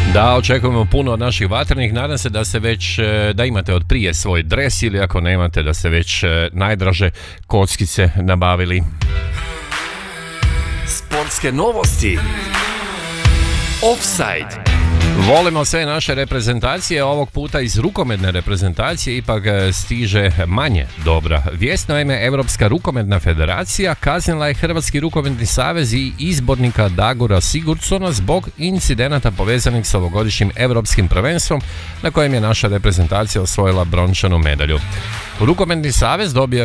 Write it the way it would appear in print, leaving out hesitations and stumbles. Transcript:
Da, očekujemo puno od naših vatrenih. Nadam se da ste već, da imate od prije svoj dres ili ako nemate da ste već najdraže kockice nabavili. Sportske novosti. Offside. Volimo sve naše reprezentacije, ovog puta iz rukometne reprezentacije ipak stiže manje dobra vijest. Naime, Europska rukometna federacija kaznila je Hrvatski rukometni savez i izbornika Dagora Sigurdsona zbog incidenata povezanih s ovogodišnjim europskim prvenstvom na kojem je naša reprezentacija osvojila brončanu medalju. Rukometni savez dobio